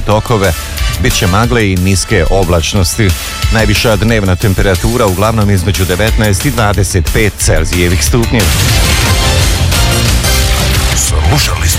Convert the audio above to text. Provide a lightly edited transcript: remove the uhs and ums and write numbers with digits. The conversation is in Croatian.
tokove, bit će magle i niske oblačnosti. Najviša dnevna temperatura uglavnom između 19 i 25 Celzijevih stupnjeva. Slušali